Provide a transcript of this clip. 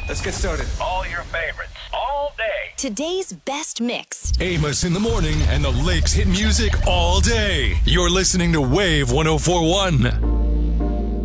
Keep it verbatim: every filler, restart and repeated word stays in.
Let's get started. All your favorites, all day. Today's best mix. Amos in the morning and the Lakes hit music all day. You're listening to Wave one oh four one.